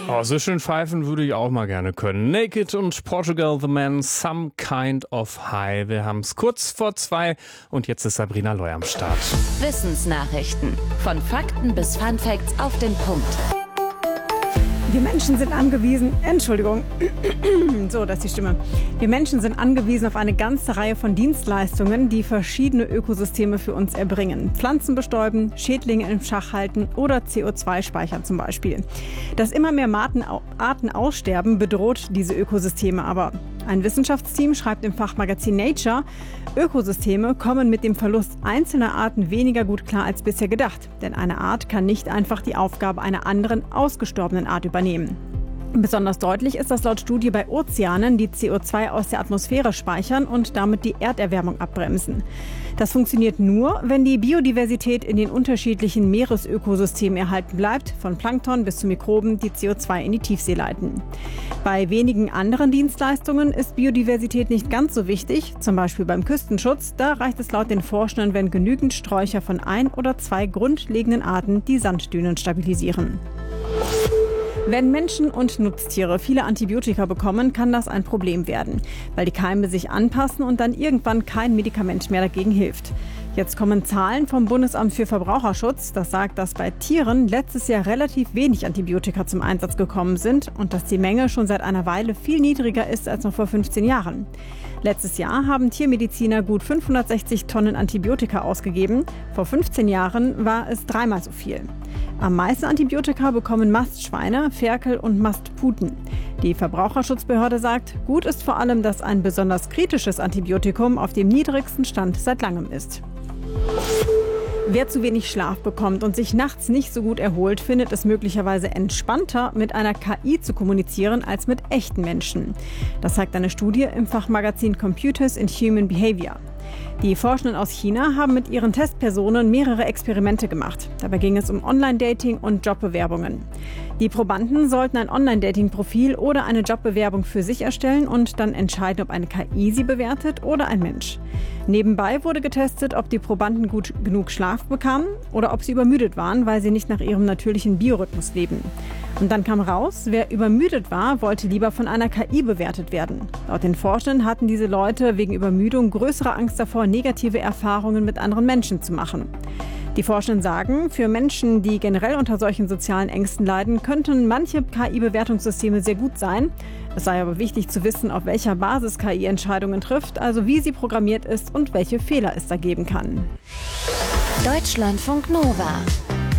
Oh, so schön pfeifen würde ich auch mal gerne können. Naked und Portugal the Man, Some Kind of High. Wir haben es kurz vor 2 und jetzt ist Sabrina Loy am Start. Wissensnachrichten. Von Fakten bis Funfacts auf den Punkt. Wir Menschen sind angewiesen, Wir Menschen sind angewiesen auf eine ganze Reihe von Dienstleistungen, die verschiedene Ökosysteme für uns erbringen. Pflanzen bestäuben, Schädlinge im Schach halten oder CO2 speichern zum Beispiel. Dass immer mehr Arten aussterben, bedroht diese Ökosysteme aber. Ein Wissenschaftsteam schreibt im Fachmagazin Nature, Ökosysteme kommen mit dem Verlust einzelner Arten weniger gut klar als bisher gedacht. Denn eine Art kann nicht einfach die Aufgabe einer anderen, ausgestorbenen Art übernehmen. Besonders deutlich ist das laut Studie bei Ozeanen, die CO2 aus der Atmosphäre speichern und damit die Erderwärmung abbremsen. Das funktioniert nur, wenn die Biodiversität in den unterschiedlichen Meeresökosystemen erhalten bleibt, von Plankton bis zu Mikroben, die CO2 in die Tiefsee leiten. Bei wenigen anderen Dienstleistungen ist Biodiversität nicht ganz so wichtig, zum Beispiel beim Küstenschutz. Da reicht es laut den Forschenden, wenn genügend Sträucher von 1 oder 2 grundlegenden Arten die Sanddünen stabilisieren. Wenn Menschen und Nutztiere viele Antibiotika bekommen, kann das ein Problem werden, weil die Keime sich anpassen und dann irgendwann kein Medikament mehr dagegen hilft. Jetzt kommen Zahlen vom Bundesamt für Verbraucherschutz. Das sagt, dass bei Tieren letztes Jahr relativ wenig Antibiotika zum Einsatz gekommen sind und dass die Menge schon seit einer Weile viel niedriger ist als noch vor 15 Jahren. Letztes Jahr haben Tiermediziner gut 560 Tonnen Antibiotika ausgegeben. Vor 15 Jahren war es 3-mal so viel. Am meisten Antibiotika bekommen Mastschweine, Ferkel und Mastputen. Die Verbraucherschutzbehörde sagt, gut ist vor allem, dass ein besonders kritisches Antibiotikum auf dem niedrigsten Stand seit langem ist. Wer zu wenig Schlaf bekommt und sich nachts nicht so gut erholt, findet es möglicherweise entspannter, mit einer KI zu kommunizieren als mit echten Menschen. Das zeigt eine Studie im Fachmagazin Computers in Human Behavior. Die Forschenden aus China haben mit ihren Testpersonen mehrere Experimente gemacht. Dabei ging es um Online-Dating und Jobbewerbungen. Die Probanden sollten ein Online-Dating-Profil oder eine Jobbewerbung für sich erstellen und dann entscheiden, ob eine KI sie bewertet oder ein Mensch. Nebenbei wurde getestet, ob die Probanden gut genug Schlaf bekamen oder ob sie übermüdet waren, weil sie nicht nach ihrem natürlichen Biorhythmus leben. Und dann kam raus, wer übermüdet war, wollte lieber von einer KI bewertet werden. Laut den Forschenden hatten diese Leute wegen Übermüdung größere Angst davor, negative Erfahrungen mit anderen Menschen zu machen. Die Forschenden sagen, für Menschen, die generell unter solchen sozialen Ängsten leiden, könnten manche KI-Bewertungssysteme sehr gut sein. Es sei aber wichtig zu wissen, auf welcher Basis KI Entscheidungen trifft, also wie sie programmiert ist und welche Fehler es da geben kann. Deutschlandfunk Nova